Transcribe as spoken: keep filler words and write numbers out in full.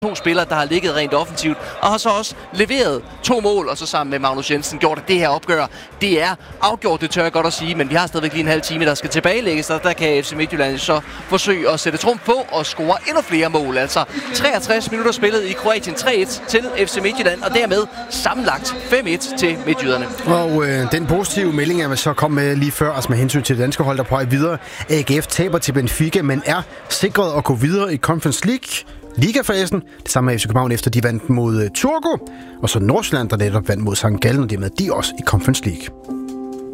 To spillere, der har ligget rent offensivt, og har så også leveret to mål, og så sammen med Magnus Jensen gjort, at det her opgør, det er afgjort, det tør jeg godt at sige, men vi har stadigvæk lige en halv time, der skal tilbagelægges, og der kan F C Midtjylland så forsøge at sætte trumf på og score endnu flere mål. Altså treogtres minutter spillet i Kroatien, tre et til F C Midtjylland, og dermed sammenlagt fem et til midtjyderne. Og øh, den positive melding, jeg så kom med lige før, altså med hensyn til det danske hold, der på vej videre. A G F taber til Benfica, men er sikret at gå videre i Conference League. Ligafasen. Det samme med F C København efter de vandt mod Turku. Og så Nordsjælland, der netop vandt mod Sankt Gallen, og dermed de også i Conference League.